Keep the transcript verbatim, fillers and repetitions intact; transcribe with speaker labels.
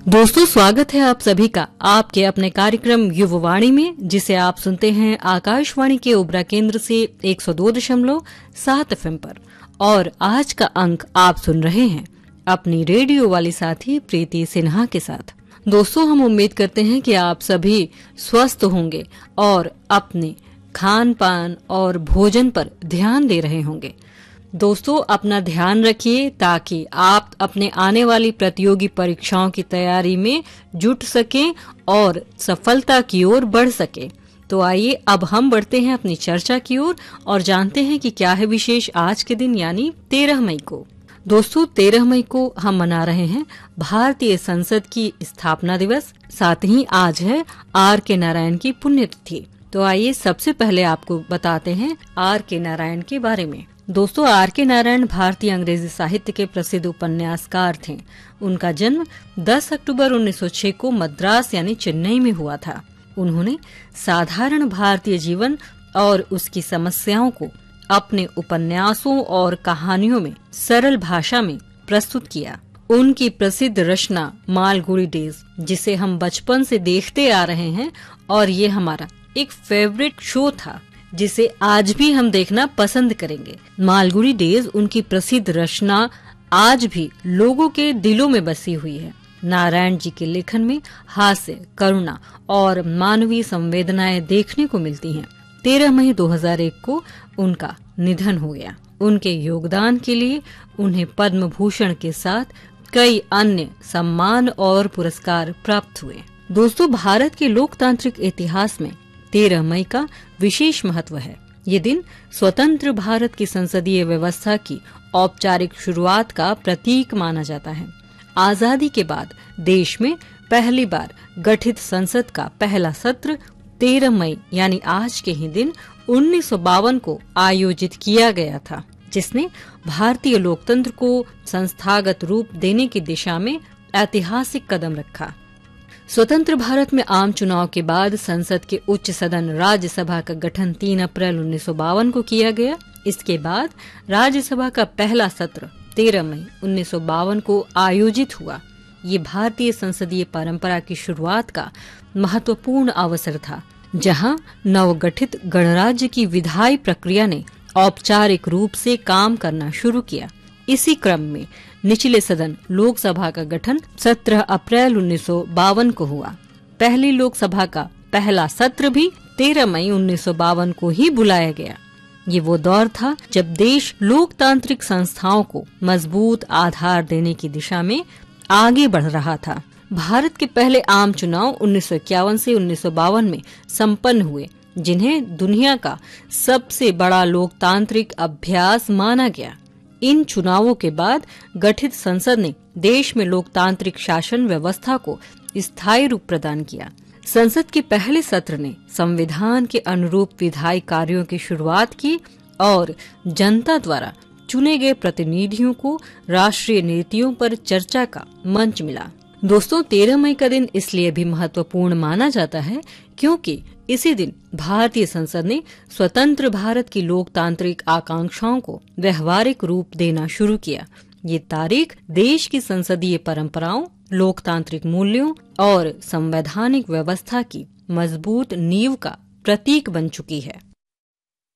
Speaker 1: दोस्तों, स्वागत है आप सभी का आपके अपने कार्यक्रम युववाणी में, जिसे आप सुनते हैं आकाशवाणी के ओबरा केंद्र से एक सौ दो दशमलव सात एफ एम पर। और आज का अंक आप सुन रहे हैं अपनी रेडियो वाली साथी प्रीति सिन्हा के साथ। दोस्तों, हम उम्मीद करते हैं कि आप सभी स्वस्थ होंगे और अपने खान पान और भोजन पर ध्यान दे रहे होंगे। दोस्तों, अपना ध्यान रखिए ताकि आप अपने आने वाली प्रतियोगी परीक्षाओं की तैयारी में जुट सकें और सफलता की ओर बढ़ सके। तो आइए अब हम बढ़ते हैं अपनी चर्चा की ओर और जानते हैं कि क्या है विशेष आज के दिन, यानी तेरह मई को। दोस्तों, तेरह मई को हम मना रहे हैं भारतीय संसद की स्थापना दिवस। साथ ही आज है आर के नारायण की पुण्यतिथि। तो आइए सबसे पहले आपको बताते हैं आर के नारायण के बारे में। दोस्तों, आर के नारायण भारतीय अंग्रेजी साहित्य के प्रसिद्ध उपन्यासकार थे। उनका जन्म दस अक्टूबर उन्नीस सौ छह को मद्रास यानी चेन्नई में हुआ था। उन्होंने साधारण भारतीय जीवन और उसकी समस्याओं को अपने उपन्यासों और कहानियों में सरल भाषा में प्रस्तुत किया। उनकी प्रसिद्ध रचना मालगुडी डेज, जिसे हम बचपन से देखते आ रहे हैं और ये हमारा एक फेवरेट शो था जिसे आज भी हम देखना पसंद करेंगे। मालगुडी डेज उनकी प्रसिद्ध रचना आज भी लोगों के दिलों में बसी हुई है। नारायण जी के लेखन में हास्य, करुणा और मानवीय संवेदनाएं देखने को मिलती हैं। तेरह मई दो हज़ार एक को उनका निधन हो गया। उनके योगदान के लिए उन्हें पद्म भूषण के साथ कई अन्य सम्मान और पुरस्कार प्राप्त हुए। दोस्तों, भारत के लोकतांत्रिक इतिहास में तेरह मई का विशेष महत्व है। ये दिन स्वतंत्र भारत की संसदीय व्यवस्था की औपचारिक शुरुआत का प्रतीक माना जाता है। आजादी के बाद देश में पहली बार गठित संसद का पहला सत्र तेरह मई यानी आज के ही दिन उन्नीस सौ बावन को आयोजित किया गया था, जिसने भारतीय लोकतंत्र को संस्थागत रूप देने की दिशा में ऐतिहासिक कदम रखा। स्वतंत्र भारत में आम चुनाव के बाद संसद के उच्च सदन राज्यसभा का गठन तीन अप्रैल उन्नीस सौ बावन को किया गया। इसके बाद राज्यसभा का पहला सत्र तेरह मई उन्नीस सौ बावन को आयोजित हुआ। ये भारतीय संसदीय परंपरा की शुरुआत का महत्वपूर्ण अवसर था, जहां नवगठित गणराज्य की विधायी प्रक्रिया ने औपचारिक रूप से काम करना शुरू किया। इसी क्रम में निचले सदन लोकसभा का गठन सत्रह अप्रैल उन्नीस सौ बावन को हुआ। पहली लोकसभा का पहला सत्र भी तेरह मई उन्नीस सौ बावन को ही बुलाया गया। ये वो दौर था जब देश लोकतांत्रिक संस्थाओं को मजबूत आधार देने की दिशा में आगे बढ़ रहा था। भारत के पहले आम चुनाव उन्नीस सौ इक्यावन से उन्नीस सौ बावन में संपन्न हुए, जिन्हें दुनिया का सबसे बड़ा लोकतांत्रिक अभ्यास माना गया। इन चुनावों के बाद गठित संसद ने देश में लोकतांत्रिक शासन व्यवस्था को स्थायी रूप प्रदान किया। संसद के पहले सत्र ने संविधान के अनुरूप विधायी कार्यों की शुरुआत की और जनता द्वारा चुने गए प्रतिनिधियों को राष्ट्रीय नीतियों पर चर्चा का मंच मिला। दोस्तों, तेरह मई का दिन इसलिए भी महत्वपूर्ण माना जाता है क्योंकि इसी दिन भारतीय संसद ने स्वतंत्र भारत की लोकतांत्रिक आकांक्षाओं को व्यवहारिक रूप देना शुरू किया। ये तारीख देश की संसदीय परंपराओं, लोकतांत्रिक मूल्यों और संवैधानिक व्यवस्था की मजबूत नींव का प्रतीक बन चुकी है।